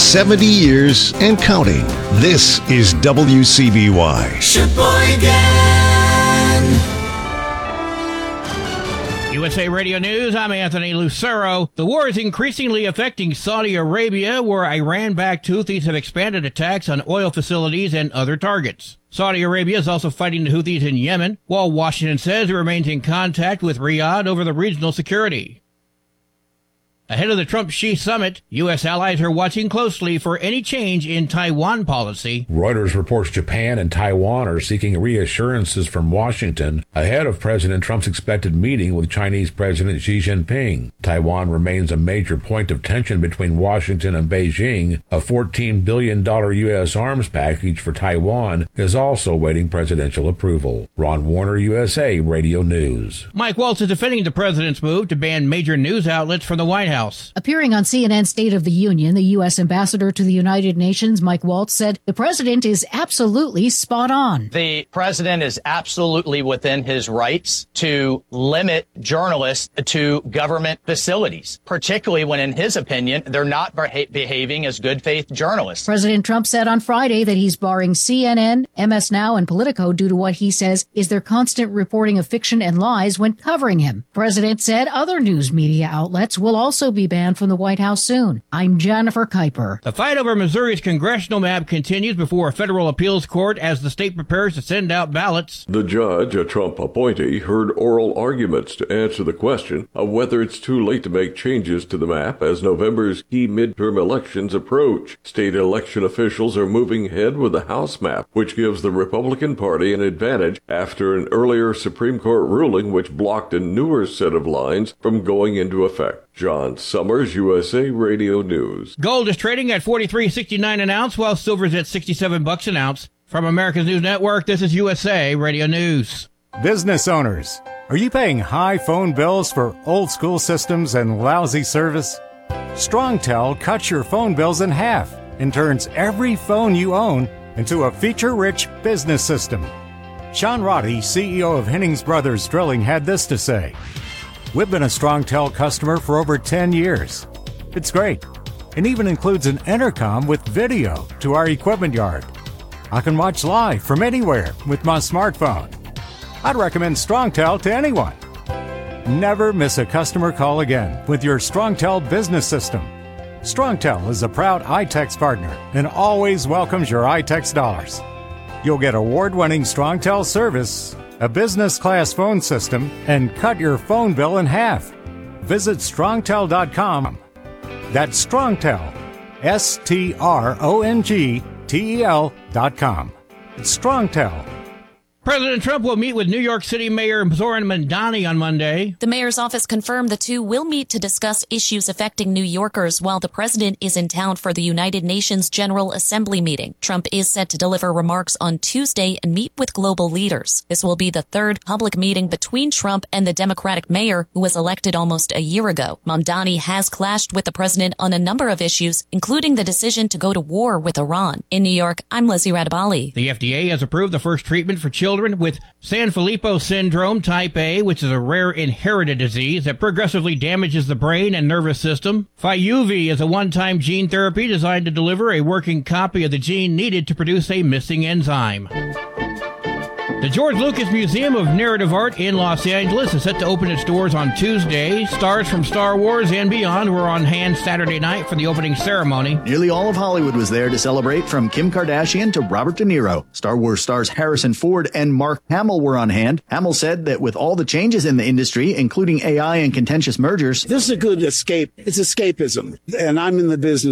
70 years and counting. This is WCBY. USA Radio News, I'm Anthony Lucero. The war is increasingly affecting Saudi Arabia, where Iran-backed Houthis have expanded attacks on oil facilities and other targets. Saudi Arabia is also fighting the Houthis in Yemen, while Washington says it remains in contact with Riyadh over the regional security. Ahead of the Trump-Xi summit, U.S. allies are watching closely for any change in Taiwan policy. Reuters reports Japan and Taiwan are seeking reassurances from Washington ahead of President Trump's expected meeting with Chinese President Xi Jinping. Taiwan remains a major point of tension between Washington and Beijing. A $14 billion U.S. arms package for Taiwan is also awaiting presidential approval. Ron Warner, USA Radio News. Mike Waltz is defending the president's move to ban major news outlets from the White House. Appearing on CNN's State of the Union, the U.S. ambassador to the United Nations, Mike Waltz, said the president is absolutely spot on. The president is absolutely within his rights to limit journalists to government facilities, particularly when, in his opinion, they're not behaving as good faith journalists. President Trump said on Friday that he's barring CNN, MS Now, and Politico due to what he says is their constant reporting of fiction and lies when covering him. The president said other news media outlets will also be banned from the White House soon. I'm Jennifer Kuiper. The fight over Missouri's congressional map continues before a federal appeals court as the state prepares to send out ballots. The judge, a Trump appointee, heard oral arguments to answer the question of whether it's too late to make changes to the map as November's key midterm elections approach. State election officials are moving ahead with the House map, which gives the Republican Party an advantage after an earlier Supreme Court ruling which blocked a newer set of lines from going into effect. John Summers, USA Radio News. Gold is trading at $43.69 an ounce, while silver's at $67 an ounce. From America's News Network, this is USA Radio News. Business owners, are you paying high phone bills for old school systems and lousy service? StrongTel cuts your phone bills in half and turns every phone you own into a feature-rich business system. Sean Roddy, CEO of Hennings Brothers Drilling, had this to say: "We've been a StrongTel customer for over 10 years. It's great, and even includes an intercom with video to our equipment yard. I can watch live from anywhere with my smartphone. I'd recommend StrongTel to anyone. Never miss a customer call again with your StrongTel business system. StrongTel is a proud iTex partner and always welcomes your iTex dollars. You'll get award-winning StrongTel service, a business-class phone system, and cut your phone bill in half. Visit strongtel.com. That's StrongTel, StrongTel.com. It's StrongTel. President Trump will meet with New York City Mayor Zoran Mandani on Monday. The mayor's office confirmed the two will meet to discuss issues affecting New Yorkers while the president is in town for the United Nations General Assembly meeting. Trump is set to deliver remarks on Tuesday and meet with global leaders. This will be the third public meeting between Trump and the Democratic mayor who was elected almost a year ago. Mamdani has clashed with the president on a number of issues, including the decision to go to war with Iran. In New York, I'm Lizzie Radabali. The FDA has approved the first treatment for children with Sanfilippo syndrome type A, which is a rare inherited disease that progressively damages the brain and nervous system. Fyuvi is a one-time gene therapy designed to deliver a working copy of the gene needed to produce a missing enzyme. The George Lucas Museum of Narrative Art in Los Angeles is set to open its doors on Tuesday. Stars from Star Wars and beyond were on hand Saturday night for the opening ceremony. Nearly all of Hollywood was there to celebrate, from Kim Kardashian to Robert De Niro. Star Wars stars Harrison Ford and Mark Hamill were on hand. Hamill said that with all the changes in the industry, including AI and contentious mergers, this is a good escape. It's escapism. And I'm in the business